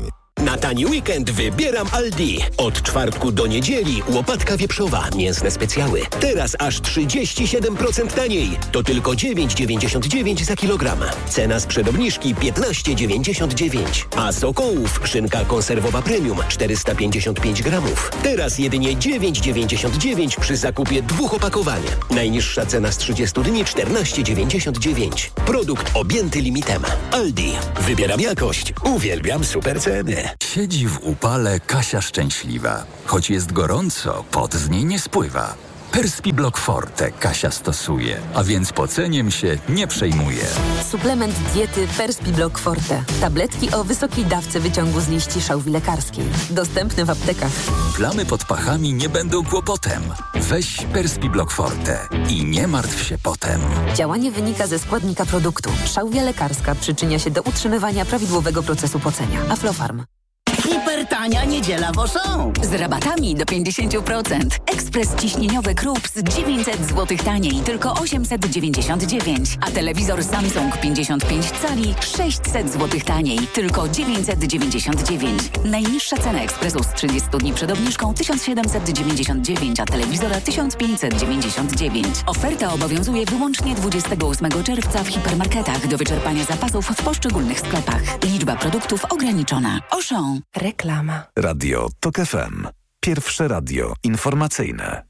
Speaker 1: Na tani weekend wybieram Aldi. Od czwartku do niedzieli łopatka wieprzowa, mięsne specjały. Teraz aż trzydzieści siedem procent taniej. To tylko dziewięć dziewięćdziesiąt dziewięć za kilogram. Cena sprzed obniżki piętnaście dziewięćdziesiąt dziewięć. A sokołów szynka konserwowa premium czterysta pięćdziesiąt pięć gramów. Teraz jedynie dziewięć dziewięćdziesiąt dziewięć przy zakupie dwóch opakowań. Najniższa cena z trzydziestu dni czternaście dziewięćdziesiąt dziewięć. Produkt objęty limitem. Aldi. Wybieram jakość. Uwielbiam super ceny.
Speaker 2: Siedzi w upale Kasia szczęśliwa. Choć jest gorąco, pot z niej nie spływa. Perspiblock Forte Kasia stosuje, a więc poceniem się nie przejmuje.
Speaker 10: Suplement diety Perspiblock Forte. Tabletki o wysokiej dawce wyciągu z liści szałwi lekarskiej. Dostępny w aptekach.
Speaker 2: Plamy pod pachami nie będą kłopotem. Weź Perspiblock Forte i nie martw się potem.
Speaker 10: Działanie wynika ze składnika produktu. Szałwia lekarska przyczynia się do utrzymywania prawidłowego procesu pocenia. Aflofarm.
Speaker 4: Hipertania niedziela w Auchan.
Speaker 3: Z rabatami do pięćdziesiąt procent. Ekspres ciśnieniowy Krups dziewięćset złotych taniej, tylko osiemset dziewięćdziesiąt dziewięć. A telewizor Samsung pięćdziesiąt pięć cali sześćset złotych taniej, tylko dziewięćset dziewięćdziesiąt dziewięć. Najniższa cena ekspresu z trzydziestu dni przed obniżką tysiąc siedemset dziewięćdziesiąt dziewięć, a telewizora tysiąc pięćset dziewięćdziesiąt dziewięć. Oferta obowiązuje wyłącznie dwudziestego ósmego czerwca w hipermarketach do wyczerpania zapasów w poszczególnych sklepach. Liczba produktów ograniczona. Auchan.
Speaker 10: Reklama.
Speaker 7: Radio TOK F M. Pierwsze radio informacyjne.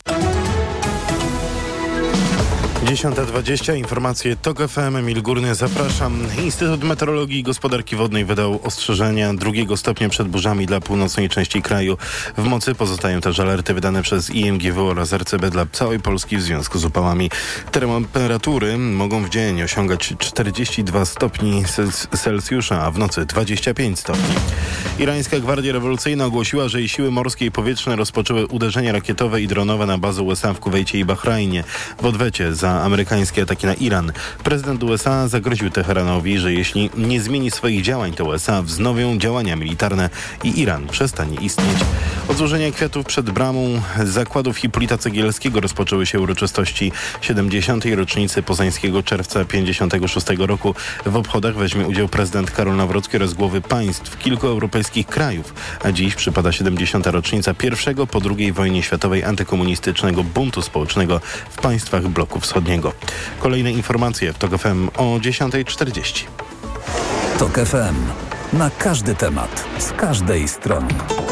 Speaker 12: dziesiąta dwadzieścia. Informacje TOK F M. Emil Górny, zapraszam. Instytut Meteorologii i Gospodarki Wodnej wydał ostrzeżenia drugiego stopnia przed burzami dla północnej części kraju. W mocy pozostają też alerty wydane przez I M G W oraz R C B dla całej Polski w związku z upałami. Temperatury mogą w dzień osiągać czterdzieści dwa stopni Celsjusza, a w nocy dwadzieścia pięć stopni. Irańska Gwardia Rewolucyjna ogłosiła, że jej siły morskie i powietrzne rozpoczęły uderzenia rakietowe i dronowe na bazę U S A w Kuwejcie i Bahrajnie w odwecie za amerykańskie ataki na Iran. Prezydent U S A zagroził Teheranowi, że jeśli nie zmieni swoich działań, to U S A wznowią działania militarne i Iran przestanie istnieć. Od złożenia kwiatów przed bramą zakładów Hipolita Cegielskiego rozpoczęły się uroczystości siedemdziesiątej rocznicy poznańskiego czerwca pięćdziesiątego szóstego roku. W obchodach weźmie udział prezydent Karol Nawrocki oraz głowy państw kilku europejskich krajów, a dziś przypada siedemdziesiąta rocznica pierwszego po drugiej wojnie światowej antykomunistycznego buntu społecznego w państwach bloku wschodniego. Kolejne informacje w TOK F M o dziesiąta czterdzieści.
Speaker 7: TOK F M. Na każdy temat, z każdej strony.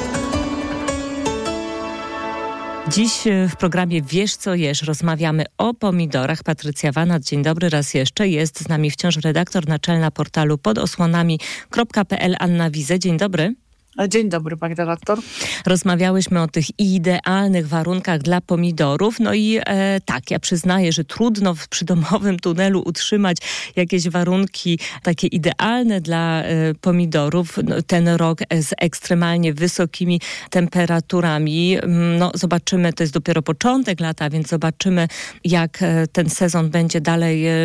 Speaker 19: Dziś w programie Wiesz co jesz rozmawiamy o pomidorach. Patrycja Wanat, dzień dobry raz jeszcze. Jest z nami wciąż redaktor naczelna portalu podosłonami kropka p l Anna Wize. Dzień dobry.
Speaker 20: Dzień dobry, pani redaktor.
Speaker 19: Rozmawiałyśmy o tych idealnych warunkach dla pomidorów. No i e, tak, ja przyznaję, że trudno w przydomowym tunelu utrzymać jakieś warunki takie idealne dla e, pomidorów. No, ten rok z ekstremalnie wysokimi temperaturami. No zobaczymy, to jest dopiero początek lata, więc zobaczymy, jak e, ten sezon będzie dalej e,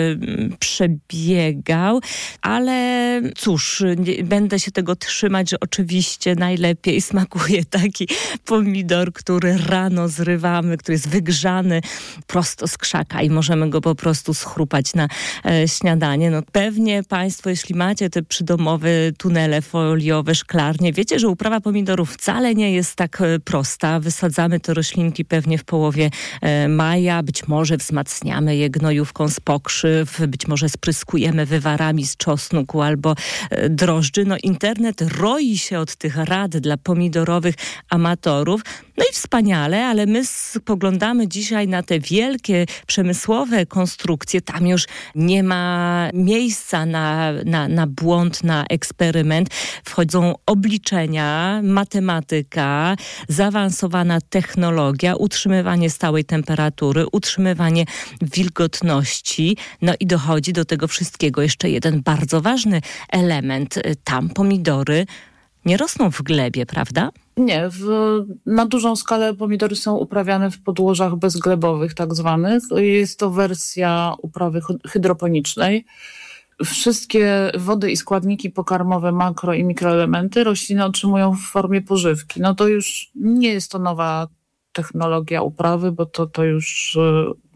Speaker 19: przebiegał. Ale cóż, nie, będę się tego trzymać, że oczywiście najlepiej smakuje taki pomidor, który rano zrywamy, który jest wygrzany prosto z krzaka i możemy go po prostu schrupać na e, śniadanie. No pewnie państwo, jeśli macie te przydomowe tunele foliowe, szklarnie, wiecie, że uprawa pomidorów wcale nie jest tak e, prosta. Wysadzamy te roślinki pewnie w połowie e, maja, być może wzmacniamy je gnojówką z pokrzyw, być może spryskujemy wywarami z czosnku albo e, drożdży. No internet roi się od tych rad dla pomidorowych amatorów. No i wspaniale, ale my spoglądamy dzisiaj na te wielkie przemysłowe konstrukcje. Tam już nie ma miejsca na, na, na błąd, na eksperyment. Wchodzą obliczenia, matematyka, zaawansowana technologia, utrzymywanie stałej temperatury, utrzymywanie wilgotności. No i dochodzi do tego wszystkiego jeszcze jeden bardzo ważny element. Tam pomidory nie rosną w glebie, prawda?
Speaker 20: Nie, w, na dużą skalę pomidory są uprawiane w podłożach bezglebowych tak zwanych. Jest to wersja uprawy hydroponicznej. Wszystkie wody i składniki pokarmowe, makro i mikroelementy rośliny otrzymują w formie pożywki. No to już nie jest to nowa technologia uprawy, bo to, to już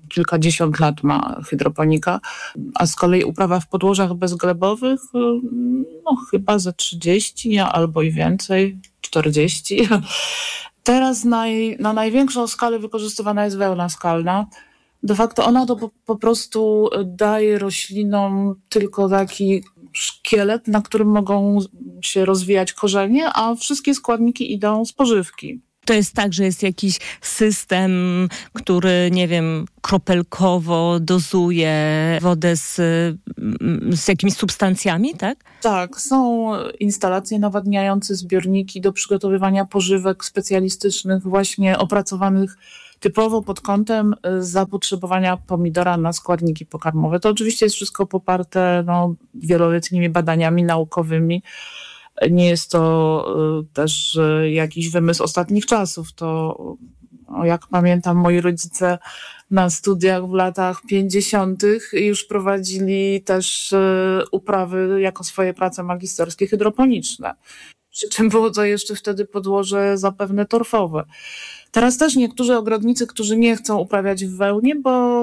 Speaker 20: kilkadziesiąt lat ma hydroponika, a z kolei uprawa w podłożach bezglebowych no chyba ze trzydzieści albo i więcej, czterdzieści. Teraz naj, na największą skalę wykorzystywana jest wełna skalna. De facto ona to po, po prostu daje roślinom tylko taki szkielet, na którym mogą się rozwijać korzenie, a wszystkie składniki idą z pożywki.
Speaker 19: To jest tak, że jest jakiś system, który, nie wiem, kropelkowo dozuje wodę z, z jakimiś substancjami, tak?
Speaker 20: Tak, są instalacje nawadniające, zbiorniki do przygotowywania pożywek specjalistycznych, właśnie opracowanych typowo pod kątem zapotrzebowania pomidora na składniki pokarmowe. To oczywiście jest wszystko poparte no, wieloletnimi badaniami naukowymi. Nie jest to też jakiś wymysł ostatnich czasów. To, jak pamiętam, moi rodzice na studiach w latach pięćdziesiątych już prowadzili też uprawy jako swoje prace magisterskie hydroponiczne. Przy czym było to jeszcze wtedy podłoże zapewne torfowe. Teraz też niektórzy ogrodnicy, którzy nie chcą uprawiać w wełnie, bo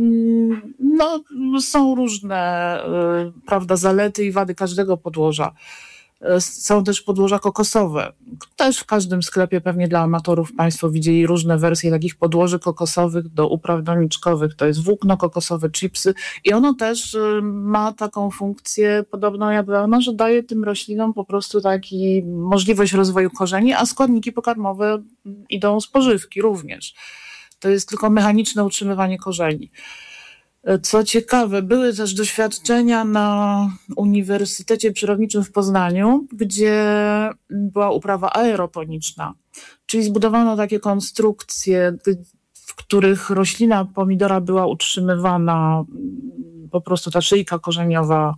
Speaker 20: no, są różne prawda, zalety i wady każdego podłoża. Są też podłoża kokosowe. Też w każdym sklepie pewnie dla amatorów Państwo widzieli różne wersje takich podłoży kokosowych do upraw doniczkowych. To jest włókno kokosowe, chipsy i ono też ma taką funkcję podobną jak wełna, że daje tym roślinom po prostu taki możliwość rozwoju korzeni, a składniki pokarmowe idą z pożywki również. To jest tylko mechaniczne utrzymywanie korzeni. Co ciekawe, były też doświadczenia na Uniwersytecie Przyrodniczym w Poznaniu, gdzie była uprawa aeroponiczna, czyli zbudowano takie konstrukcje, w których roślina pomidora była utrzymywana, po prostu ta szyjka korzeniowa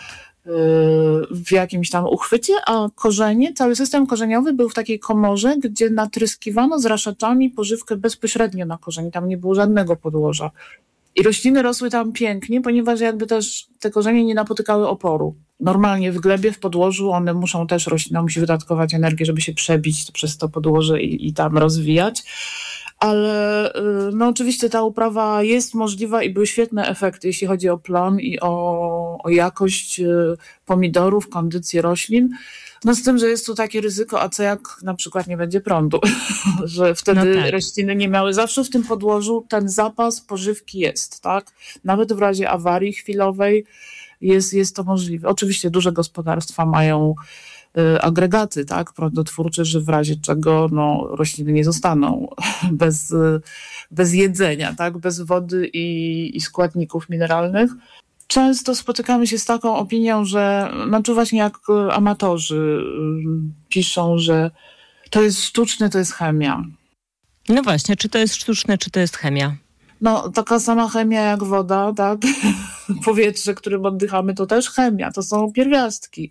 Speaker 20: w jakimś tam uchwycie, a korzenie, cały system korzeniowy był w takiej komorze, gdzie natryskiwano zraszaczami pożywkę bezpośrednio na korzeń. Tam nie było żadnego podłoża. I rośliny rosły tam pięknie, ponieważ jakby też te korzenie nie napotykały oporu. Normalnie w glebie, w podłożu one muszą też, roślina musi wydatkować energię, żeby się przebić przez to podłoże i, i tam rozwijać. Ale no oczywiście ta uprawa jest możliwa i były świetne efekty, jeśli chodzi o plon i o, o jakość pomidorów, kondycję roślin. No z tym, że jest tu takie ryzyko, a co jak na przykład nie będzie prądu, że wtedy no tak. rośliny nie miały, zawsze w tym podłożu ten zapas pożywki jest, tak? Nawet w razie awarii chwilowej jest, jest to możliwe. Oczywiście duże gospodarstwa mają y, agregaty, tak, prądotwórcze, że w razie czego no, rośliny nie zostaną bez, y, bez jedzenia, tak, bez wody i, i składników mineralnych. Często spotykamy się z taką opinią, że, znaczy właśnie jak amatorzy piszą, że to jest sztuczne, to jest chemia.
Speaker 19: No właśnie, czy to jest sztuczne, czy to jest chemia?
Speaker 20: No, taka sama chemia jak woda, tak? Powietrze, którym oddychamy, to też chemia, to są pierwiastki.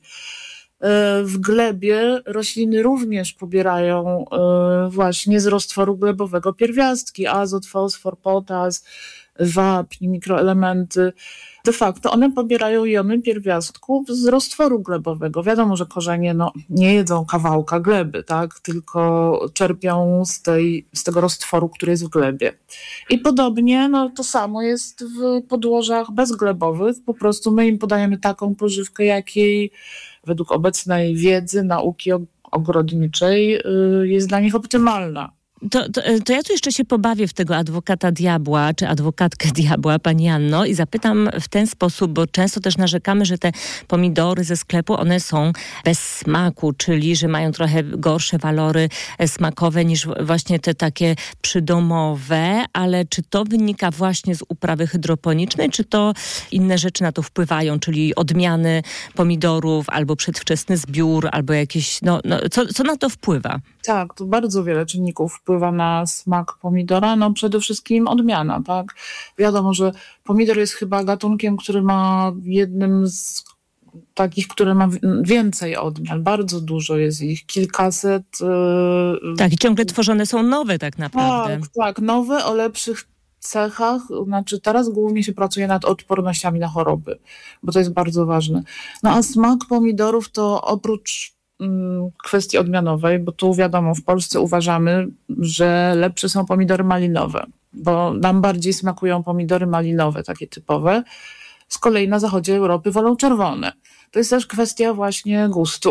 Speaker 20: W glebie rośliny również pobierają właśnie z roztworu glebowego pierwiastki, azot, fosfor, potas, wapń, mikroelementy. De facto one pobierają jony pierwiastków z roztworu glebowego. Wiadomo, że korzenie no, nie jedzą kawałka gleby, tak? Tylko czerpią z, tej, z tego roztworu, który jest w glebie. I podobnie no, to samo jest w podłożach bezglebowych. Po prostu my im podajemy taką pożywkę, jakiej według obecnej wiedzy, nauki ogrodniczej jest dla nich optymalna.
Speaker 19: To, to, to ja tu jeszcze się pobawię w tego adwokata diabła, czy adwokatkę diabła, pani Anno, i zapytam w ten sposób, bo często też narzekamy, że te pomidory ze sklepu, one są bez smaku, czyli że mają trochę gorsze walory smakowe niż właśnie te takie przydomowe, ale czy to wynika właśnie z uprawy hydroponicznej, czy to inne rzeczy na to wpływają, czyli odmiany pomidorów, albo przedwczesny zbiór, albo jakieś, no, no co, co na to wpływa?
Speaker 20: Tak, to bardzo wiele czynników wpływa na smak pomidora. No przede wszystkim odmiana, tak? Wiadomo, że pomidor jest chyba gatunkiem, który ma jednym z takich, które ma więcej odmian. Bardzo dużo jest ich, kilkaset.
Speaker 19: Yy... Tak, i ciągle tworzone są nowe tak naprawdę.
Speaker 20: Tak, tak, nowe o lepszych cechach. Znaczy teraz głównie się pracuje nad odpornościami na choroby, bo to jest bardzo ważne. No a smak pomidorów to oprócz kwestii odmianowej, bo tu wiadomo, w Polsce uważamy, że lepsze są pomidory malinowe. bo nam bardziej smakują pomidory malinowe, takie typowe. Z kolei na zachodzie Europy wolą czerwone. To jest też kwestia właśnie gustu.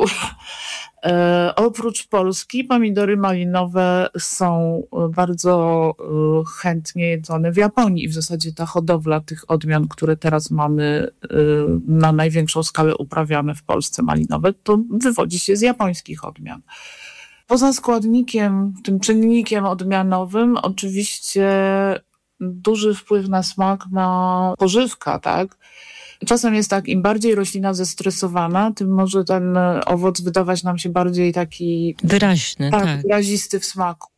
Speaker 20: E, oprócz Polski pomidory malinowe są bardzo e, chętnie jedzone w Japonii. W zasadzie ta hodowla tych odmian, które teraz mamy e, na największą skalę uprawiane w Polsce malinowe, to wywodzi się z japońskich odmian. Poza składnikiem, tym czynnikiem odmianowym, oczywiście duży wpływ na smak ma pożywka, tak? Czasem jest tak, im bardziej roślina zestresowana, tym może ten owoc wydawać nam się bardziej taki...
Speaker 19: Wyraźny, tak. tak.
Speaker 20: Wyrazisty w smaku.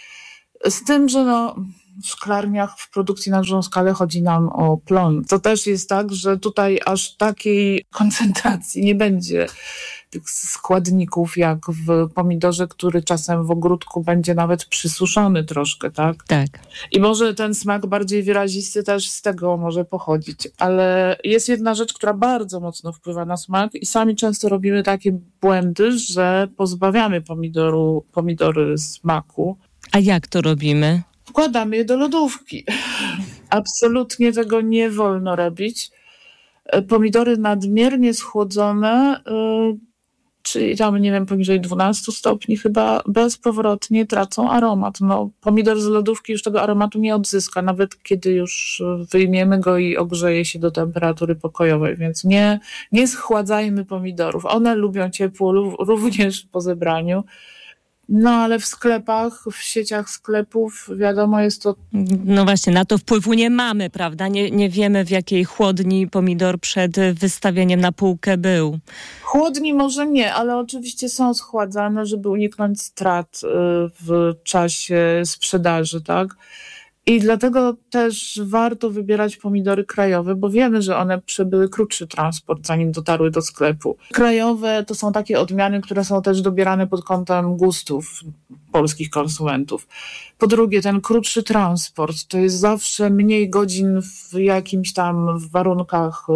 Speaker 20: Z tym, że no, w szklarniach, w produkcji na dużą skalę chodzi nam o plon. To też jest tak, że tutaj aż takiej koncentracji nie będzie tych składników jak w pomidorze, który czasem w ogródku będzie nawet przysuszony troszkę, tak?
Speaker 19: Tak.
Speaker 20: I może ten smak bardziej wyrazisty też z tego może pochodzić. Ale jest jedna rzecz, która bardzo mocno wpływa na smak i sami często robimy takie błędy, że pozbawiamy pomidoru, pomidory smaku.
Speaker 19: A jak to robimy?
Speaker 20: Wkładamy je do lodówki. Absolutnie tego nie wolno robić. Pomidory nadmiernie schłodzone, yy, czyli tam, nie wiem, poniżej dwunastu stopni chyba bezpowrotnie tracą aromat. No, pomidor z lodówki już tego aromatu nie odzyska, nawet kiedy już wyjmiemy go i ogrzeje się do temperatury pokojowej, więc nie, nie schładzajmy pomidorów. One lubią ciepło również po zebraniu. No ale w sklepach, w sieciach sklepów, wiadomo, jest to...
Speaker 19: No właśnie, na to wpływu nie mamy, prawda? Nie, nie wiemy, w jakiej chłodni pomidor przed wystawieniem na półkę był.
Speaker 20: Chłodni może nie, ale oczywiście są schładzane, żeby uniknąć strat w czasie sprzedaży, tak? I dlatego też warto wybierać pomidory krajowe, bo wiemy, że one przebyły krótszy transport, zanim dotarły do sklepu. Krajowe to są takie odmiany, które są też dobierane pod kątem gustów polskich konsumentów. Po drugie, ten krótszy transport to jest zawsze mniej godzin w jakimś tam warunkach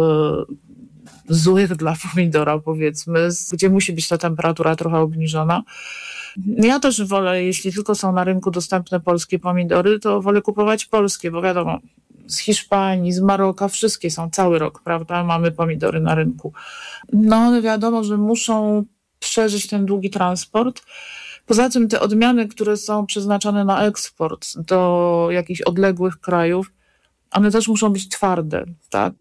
Speaker 20: y, złych dla pomidora, powiedzmy, gdzie musi być ta temperatura trochę obniżona. Ja też wolę, jeśli tylko są na rynku dostępne polskie pomidory, to wolę kupować polskie, bo wiadomo, z Hiszpanii, z Maroka, wszystkie są cały rok, prawda? Mamy pomidory na rynku. No ale wiadomo, że muszą przeżyć ten długi transport. Poza tym te odmiany, które są przeznaczone na eksport do jakichś odległych krajów, one też muszą być twarde, tak?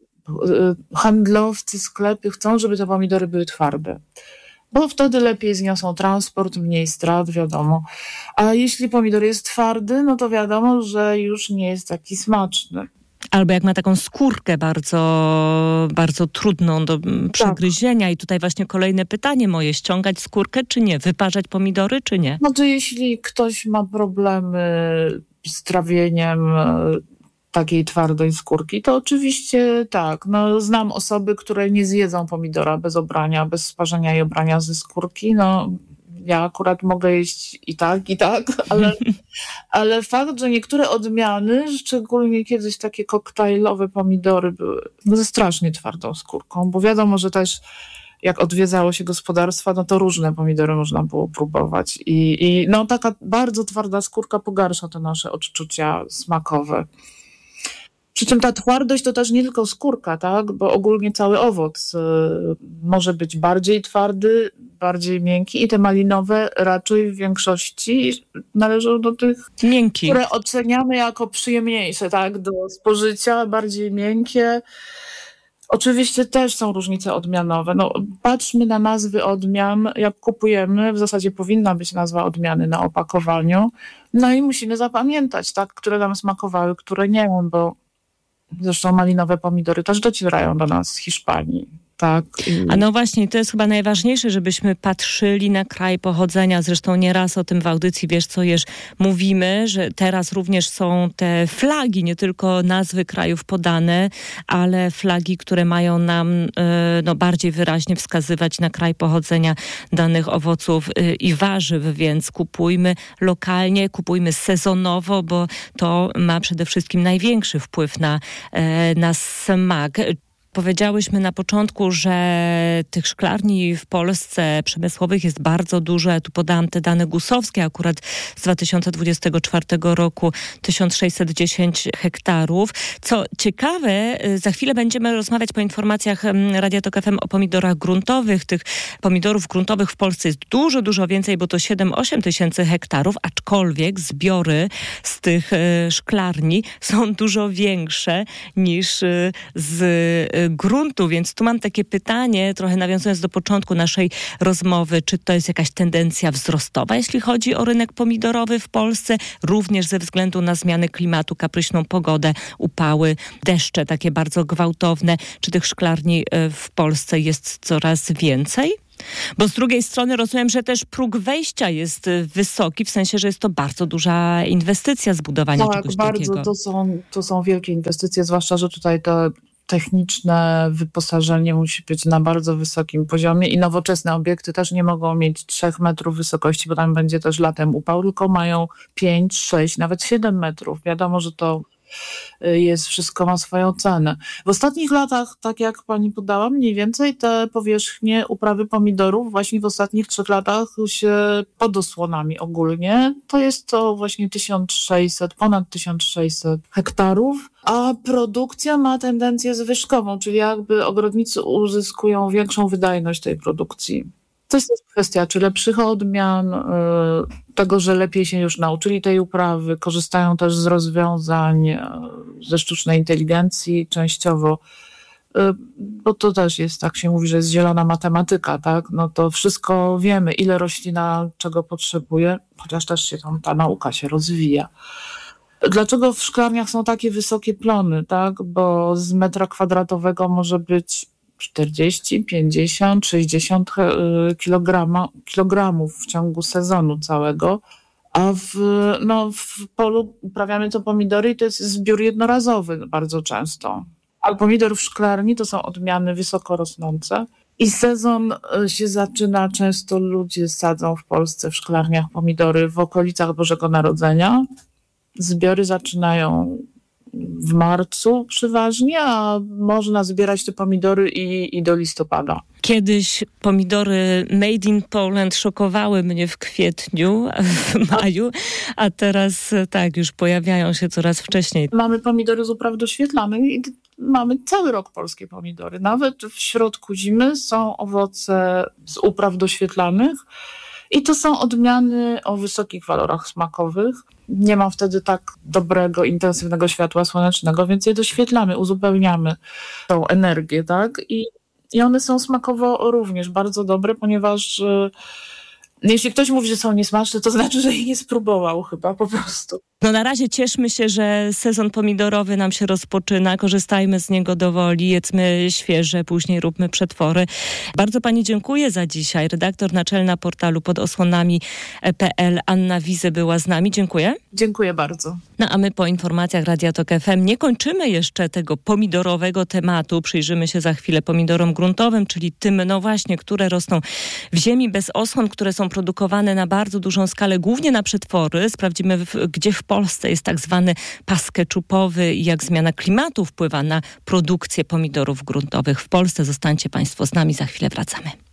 Speaker 20: Handlowcy, sklepy chcą, żeby te pomidory były twarde. Bo wtedy lepiej zniosą transport, mniej strat, wiadomo. A jeśli pomidor jest twardy, no to wiadomo, że już nie jest taki smaczny.
Speaker 19: Albo jak ma taką skórkę bardzo, bardzo trudną do przegryzienia. Tak. I tutaj właśnie kolejne pytanie moje. Ściągać skórkę czy nie? Wyparzać pomidory czy nie?
Speaker 20: No to jeśli ktoś ma problemy z trawieniem takiej twardej skórki, to oczywiście tak. No, znam osoby, które nie zjedzą pomidora bez obrania, bez sparzenia i obrania ze skórki. No, ja akurat mogę jeść i tak, i tak, ale, ale fakt, że niektóre odmiany, szczególnie kiedyś takie koktajlowe pomidory były ze strasznie twardą skórką, bo wiadomo, że też jak odwiedzało się gospodarstwa, no to różne pomidory można było próbować i, i no taka bardzo twarda skórka pogarsza te nasze odczucia smakowe. Przy czym ta twardość to też nie tylko skórka, tak? Bo ogólnie cały owoc y, może być bardziej twardy, bardziej miękki i te malinowe raczej w większości należą do tych,
Speaker 19: miękkich,
Speaker 20: które oceniamy jako przyjemniejsze, tak? Do spożycia, bardziej miękkie. Oczywiście też są różnice odmianowe. No, patrzmy na nazwy odmian, jak kupujemy, w zasadzie powinna być nazwa odmiany na opakowaniu, no i musimy zapamiętać, tak? Które nam smakowały, które nie, bo zresztą malinowe pomidory też docierają do nas z Hiszpanii. Tak.
Speaker 19: A no właśnie, to jest chyba najważniejsze, żebyśmy patrzyli na kraj pochodzenia. Zresztą nieraz o tym w audycji Wiesz co jesz mówimy, że teraz również są te flagi, nie tylko nazwy krajów podane, ale flagi, które mają nam no, bardziej wyraźnie wskazywać na kraj pochodzenia danych owoców i warzyw, więc kupujmy lokalnie, kupujmy sezonowo, bo to ma przede wszystkim największy wpływ na, na smak. Powiedziałyśmy na początku, że tych szklarni w Polsce przemysłowych jest bardzo dużo. Ja tu podałam te dane gusowskie, akurat z dwa tysiące dwudziestego czwartego roku tysiąc sześćset dziesięć hektarów. Co ciekawe, za chwilę będziemy rozmawiać po informacjach Radia Tok F M o pomidorach gruntowych. Tych pomidorów gruntowych w Polsce jest dużo, dużo więcej, bo to siedem osiem tysięcy hektarów, aczkolwiek zbiory z tych szklarni są dużo większe niż z gruntu, więc tu mam takie pytanie, trochę nawiązując do początku naszej rozmowy, czy to jest jakaś tendencja wzrostowa, jeśli chodzi o rynek pomidorowy w Polsce, również ze względu na zmiany klimatu, kapryśną pogodę, upały, deszcze takie bardzo gwałtowne. Czy tych szklarni w Polsce jest coraz więcej? Bo z drugiej strony rozumiem, że też próg wejścia jest wysoki, w sensie, że jest to bardzo duża inwestycja zbudowania
Speaker 20: tak,
Speaker 19: czegoś
Speaker 20: bardzo,
Speaker 19: takiego.
Speaker 20: To są, to są wielkie inwestycje, zwłaszcza, że tutaj to techniczne wyposażenie musi być na bardzo wysokim poziomie i nowoczesne obiekty też nie mogą mieć trzech metrów wysokości, bo tam będzie też latem upał, tylko mają pięć, sześć, nawet siedem metrów. Wiadomo, że to jest, wszystko ma swoją cenę. W ostatnich latach, tak jak pani podała, mniej więcej te powierzchnie uprawy pomidorów właśnie w ostatnich trzech latach się pod osłonami ogólnie, to jest to właśnie tysiąc sześćset, ponad tysiąc sześćset hektarów, a produkcja ma tendencję zwyżkową, czyli jakby ogrodnicy uzyskują większą wydajność tej produkcji. To jest kwestia, czy lepszych odmian, tego, że lepiej się już nauczyli tej uprawy, korzystają też z rozwiązań ze sztucznej inteligencji częściowo, bo to też jest, tak się mówi, że jest zielona matematyka, tak? No to wszystko wiemy, ile roślina czego potrzebuje, chociaż też się tam ta nauka się rozwija. Dlaczego w szklarniach są takie wysokie plony, tak? Bo z metra kwadratowego może być czterdzieści, pięćdziesiąt, sześćdziesiąt kilograma, kilogramów w ciągu sezonu całego, a w, no, w polu uprawiamy to pomidory i to jest zbiór jednorazowy bardzo często. A pomidor w szklarni to są odmiany wysoko rosnące i sezon się zaczyna, często ludzie sadzą w Polsce w szklarniach pomidory w okolicach Bożego Narodzenia. Zbiory zaczynają w marcu przeważnie, a można zbierać te pomidory i, i do listopada.
Speaker 19: Kiedyś pomidory made in Poland szokowały mnie w kwietniu, w maju, a teraz tak, już pojawiają się coraz wcześniej.
Speaker 20: Mamy pomidory z upraw doświetlanych i mamy cały rok polskie pomidory. Nawet w środku zimy są owoce z upraw doświetlanych. I to są odmiany o wysokich walorach smakowych. Nie ma wtedy tak dobrego, intensywnego światła słonecznego, więc je doświetlamy, uzupełniamy tą energię, tak? I, i one są smakowo również bardzo dobre, ponieważ y, jeśli ktoś mówi, że są niesmaczne, to znaczy, że ich nie spróbował chyba po prostu.
Speaker 19: No na razie cieszmy się, że sezon pomidorowy nam się rozpoczyna. Korzystajmy z niego do woli, jedzmy świeże, później róbmy przetwory. Bardzo pani dziękuję za dzisiaj. Redaktor naczelna portalu pod osłonami kropka p l Anna Wizy była z nami. Dziękuję.
Speaker 20: Dziękuję bardzo.
Speaker 19: No a my po informacjach Radia Tok F M nie kończymy jeszcze tego pomidorowego tematu. Przyjrzymy się za chwilę pomidorom gruntowym, czyli tym, no właśnie, które rosną w ziemi bez osłon, które są produkowane na bardzo dużą skalę, głównie na przetwory. Sprawdzimy, w, gdzie w Polsce jest tak zwany pas keczupowy i jak zmiana klimatu wpływa na produkcję pomidorów gruntowych w Polsce. Zostańcie państwo z nami, za chwilę wracamy.